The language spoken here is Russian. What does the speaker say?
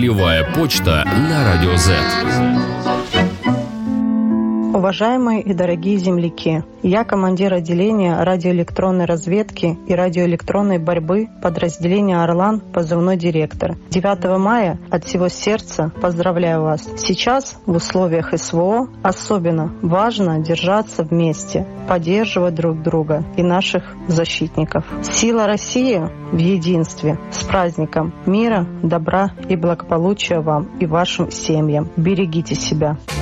Ролевая почта на Радио Z. Уважаемые и дорогие земляки, я командир отделения радиоэлектронной разведки и радиоэлектронной борьбы подразделения «Орлан», позывной «Директор». 9 мая от всего сердца поздравляю вас. Сейчас в условиях СВО особенно важно держаться вместе, поддерживать друг друга и наших защитников. Сила России в единстве. С праздником мира, добра и благополучия вам и вашим семьям. Берегите себя.